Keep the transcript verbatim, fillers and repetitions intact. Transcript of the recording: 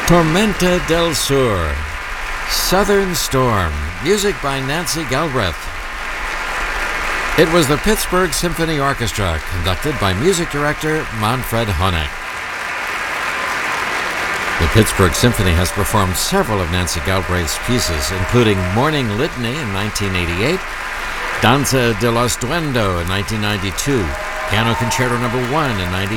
Tormenta del Sur, Southern Storm, music by Nancy Galbraith. It was the Pittsburgh Symphony Orchestra, conducted by music director Manfred Honeck. The Pittsburgh Symphony has performed several of Nancy Galbraith's pieces, including Morning Litany in nineteen eighty-eight, Danza dello Stuendo in nineteen ninety-two, Piano Concerto Number one in nineteen ninety-two,